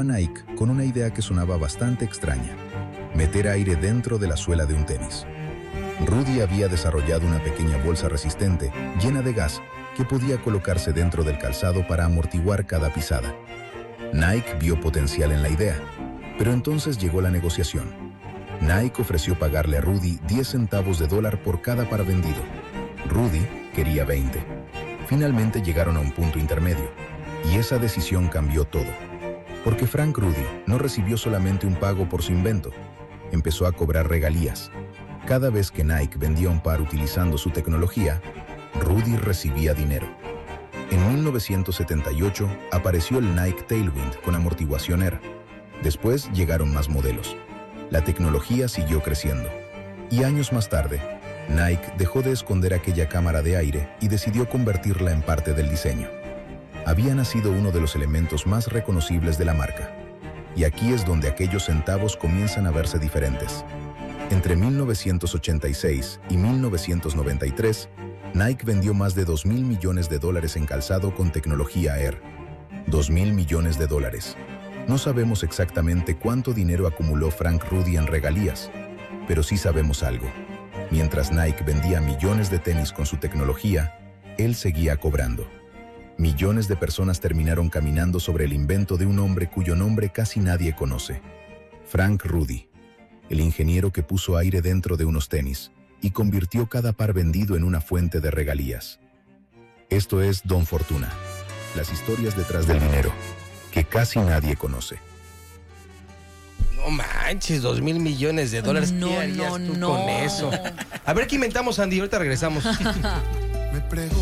Nike con una idea que sonaba bastante extraña: meter aire dentro de la suela de un tenis. Rudy había desarrollado una pequeña bolsa resistente llena de gas que podía colocarse dentro del calzado para amortiguar cada pisada. Nike vio potencial en la idea, pero entonces llegó la negociación. Nike ofreció pagarle a Rudy 10 centavos de dólar por cada par vendido. Rudy quería 20. Finalmente llegaron a un punto intermedio, y esa decisión cambió todo. Porque Frank Rudy no recibió solamente un pago por su invento, empezó a cobrar regalías. Cada vez que Nike vendía un par utilizando su tecnología, Rudy recibía dinero. En 1978 apareció el Nike Tailwind con amortiguación Air. Después llegaron más modelos. La tecnología siguió creciendo. Y años más tarde, Nike dejó de esconder aquella cámara de aire y decidió convertirla en parte del diseño. Había nacido uno de los elementos más reconocibles de la marca. Y aquí es donde aquellos centavos comienzan a verse diferentes. Entre 1986 y 1993, Nike vendió más de $2.000 millones en calzado con tecnología Air. $2.000 millones. No sabemos exactamente cuánto dinero acumuló Frank Rudy en regalías, pero sí sabemos algo. Mientras Nike vendía millones de tenis con su tecnología, él seguía cobrando. Millones de personas terminaron caminando sobre el invento de un hombre cuyo nombre casi nadie conoce: Frank Rudy, el ingeniero que puso aire dentro de unos tenis y convirtió cada par vendido en una fuente de regalías. Esto es Don Fortuna, las historias detrás del dinero, que casi nadie conoce. No manches, $2.000 millones. ¿Qué harías tú con eso? A ver qué inventamos, Andy. Ahorita regresamos.